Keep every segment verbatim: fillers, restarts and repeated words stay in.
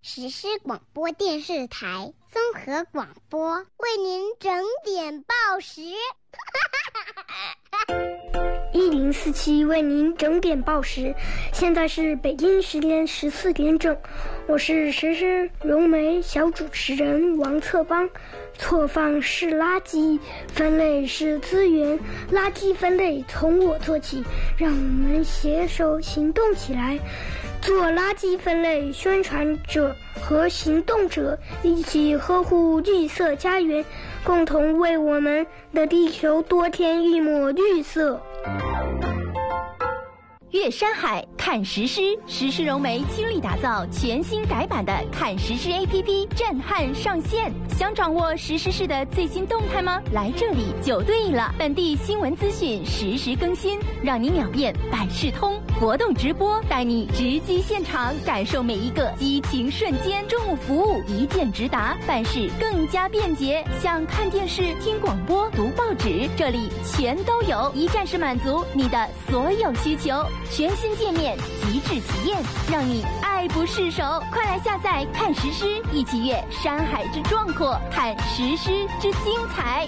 实施广播电视台综合广播为您整点报时。 一零四七为您整点报时，现在是北京时间十四点整，我是实施融媒小主持人王策邦。错放是垃圾，分类是资源，垃圾分类从我做起，让我们携手行动起来，做垃圾分类宣传者和行动者，一起呵护绿色家园，共同为我们的地球多添一抹绿色。 阅山海看石狮，石狮融媒倾力打造全新改版的看石狮 A P P 震撼上线。想掌握石狮市的最新动态吗？来这里就对了，本地新闻资讯实时更新，让你秒变百事通。活动直播带你直击现场，感受每一个激情瞬间。中午服务一键直达，办事更加便捷。想看电视、听广播、读报纸，这里全都有，一站式满足你的所有需求。全新界面，极致体验，让你爱不释手。快来下载看石狮，一起阅山海之壮阔，看石狮之精彩。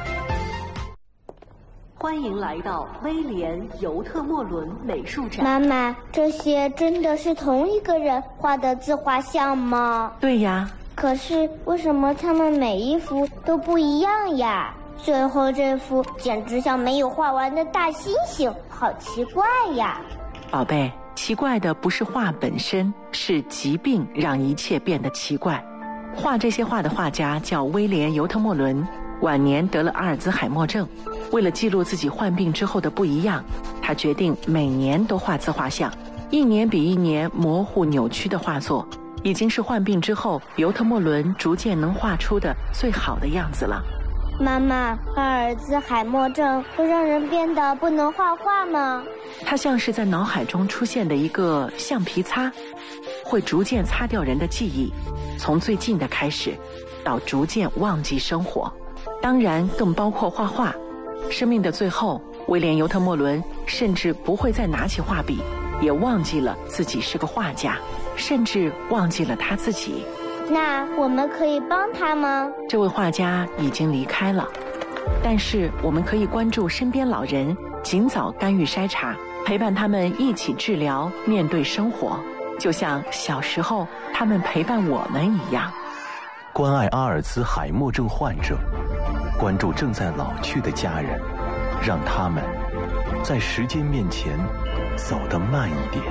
欢迎来到威廉·尤特莫伦美术展。 妈妈，这些真的是同一个人画的自画像吗？ 对呀。 可是为什么他们每一幅都不一样呀？最后这幅简直像没有画完的大猩猩，好奇怪呀！ 宝贝，奇怪的不是画本身，是疾病让一切变得奇怪。画这些画的画家叫威廉·尤特莫伦，晚年得了阿尔兹海默症。为了记录自己患病之后的不一样，他决定每年都画自画像，一年比一年模糊扭曲的画作，已经是患病之后尤特莫伦逐渐能画出的最好的样子了。 妈妈，阿尔兹海默症会让人变得不能画画吗？ 它像是在脑海中出现的一个橡皮擦，会逐渐擦掉人的记忆，从最近的开始，到逐渐忘记生活，当然更包括画画。生命的最后，威廉·尤特莫伦甚至不会再拿起画笔，也忘记了自己是个画家，甚至忘记了他自己。 那我们可以帮他吗？ 这位画家已经离开了，但是我们可以关注身边老人，尽早干预筛查，陪伴他们一起治疗，面对生活，就像小时候他们陪伴我们一样。 关爱阿尔兹海默症患者，关注正在老去的家人，让他们在时间面前走得慢一点。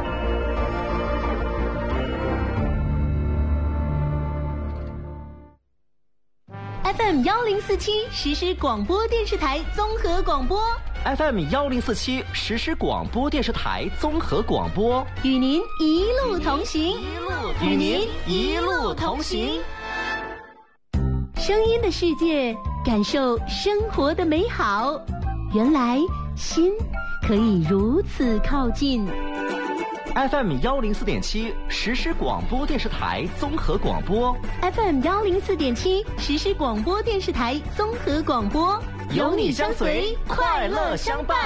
F M 幺零四七实施广播电视台综合广播 F M 幺零四七实施广播电视台综合广播， 与您一路同行， 与您一路同行。 声音的世界，感受生活的美好。原来心可以如此靠近。 F M 幺零四点七实施广播电视台综合广播 ，F M 幺零四点七实施广播电视台综合广播， 有你相随，快乐相伴。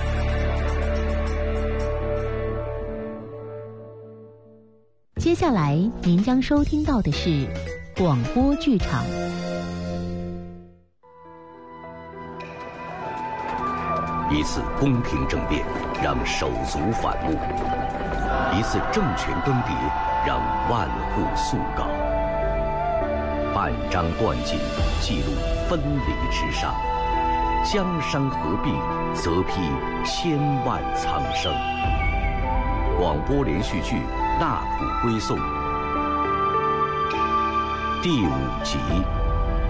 接下来您将收听到的是广播剧场。 一次宫廷政变让手足反目，一次政权更迭让万户肃告。半张断锦记录分离之伤，江山合并则披千万苍生。广播连续剧《纳普归宋》第五集。